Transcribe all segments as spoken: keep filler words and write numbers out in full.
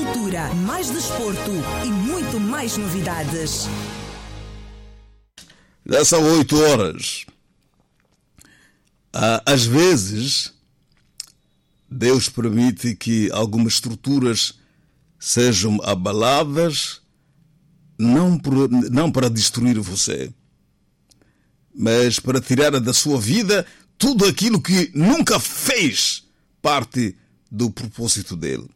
cultura, mais desporto e muito mais novidades. Já são oito horas. Às vezes, Deus permite que algumas estruturas sejam abaladas, não, por, não para destruir você, mas para tirar da sua vida tudo aquilo que nunca fez parte do propósito dele.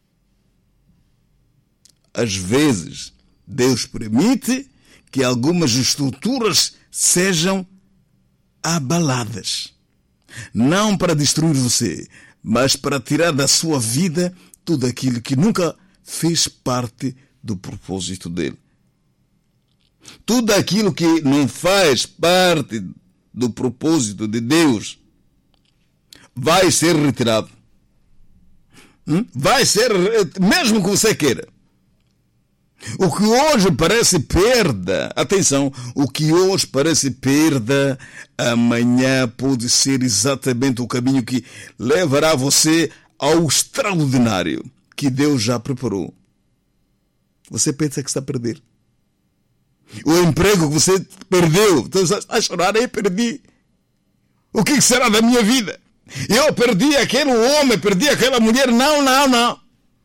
Às vezes, Deus permite que algumas estruturas sejam abaladas, não para destruir você, mas para tirar da sua vida tudo aquilo que nunca fez parte do propósito dele. Tudo aquilo que não faz parte do propósito de Deus vai ser retirado. Hum? Vai ser, mesmo que você queira. O que hoje parece perda, atenção, o que hoje parece perda, amanhã pode ser exatamente o caminho que levará você ao extraordinário que Deus já preparou. Você pensa que está a perder. O emprego que você perdeu, você está a chorar, eu perdi. O que será da minha vida? Eu perdi aquele homem, perdi aquela mulher. Não, não, não.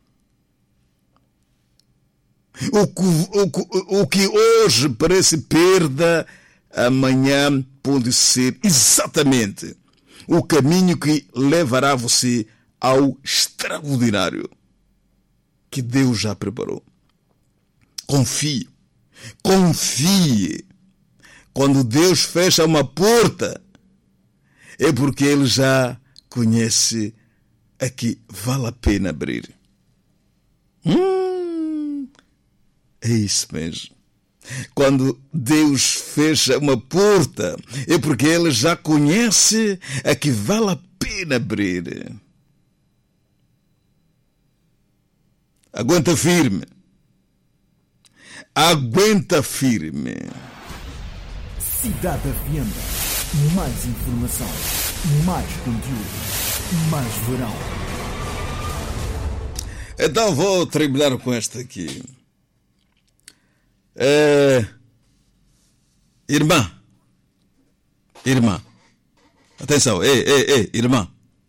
O, o, o que hoje parece perda, amanhã pode ser exatamente o caminho que levará você ao extraordinário que Deus já preparou. Confie, confie. Quando Deus fecha uma porta, é porque Ele já conhece a que vale a pena abrir. Hum, é isso mesmo. Quando Deus fecha uma porta, é porque Ele já conhece a que vale a pena abrir. Aguenta firme. Aguenta firme. Cidade F M. Mais informação, mais conteúdo, mais verão. Então vou terminar com esta aqui. É... Irmã. Irmã. Atenção, ei, ei, ei, irmã.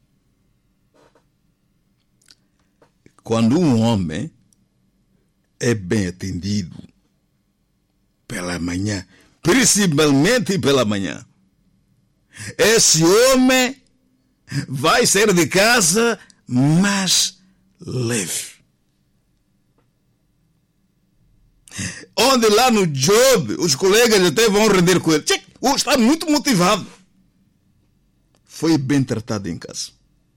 Quando um homem é bem atendido pela manhã, principalmente pela manhã, esse homem vai sair de casa mais leve. Onde lá no job, os colegas até vão render com ele. Está muito motivado. Foi bem tratado em casa.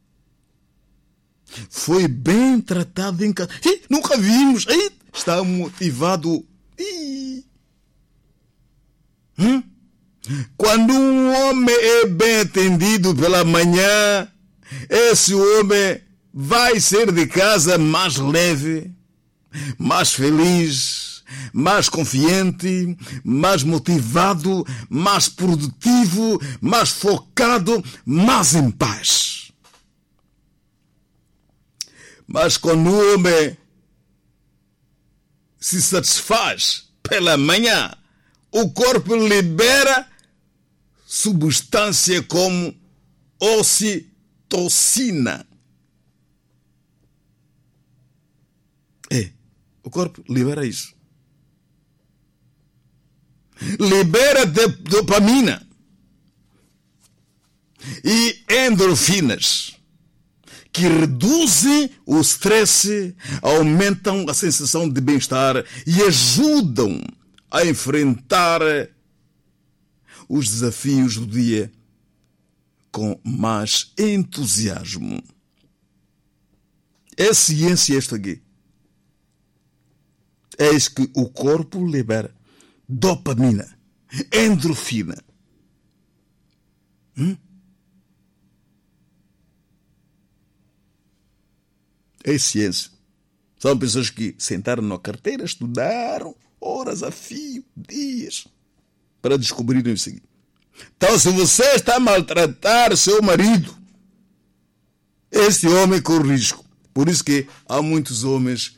Foi bem tratado em casa. Ih, nunca vimos. Ih, está motivado. Ih. Hum? Quando um homem é bem atendido pela manhã, esse homem vai sair de casa mais leve, mais feliz, mais confiante, mais motivado, mais produtivo, mais focado, mais em paz. Mas quando o homem se satisfaz pela manhã, o corpo libera substância como ocitocina. É, o corpo libera isso. Libera dopamina e endorfinas, que reduzem o stress, aumentam a sensação de bem-estar e ajudam a enfrentar os desafios do dia com mais entusiasmo. É ciência esta aqui. Eis que o corpo libera dopamina, endorfina. Hum? É ciência. São pessoas que sentaram na carteira, estudaram horas a fio, dias, para descobrirem isso aqui. Então, se você está a maltratar seu marido, esse homem corre risco. Por isso que há muitos homens